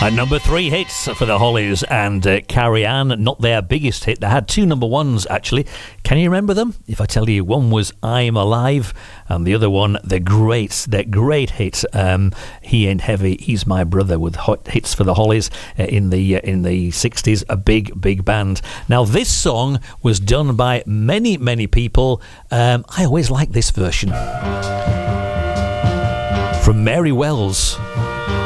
At number 3 hits for the Hollies and Carrie Ann, not their biggest hit. They had 2 number 1s actually. Can you remember them? If I tell you, one was I'm Alive and the other one, their great hit, He Ain't Heavy, He's My Brother, with hot hits for the Hollies in the 60s. A big band. Now this song was done by many people. I always like this version from Mary Wells.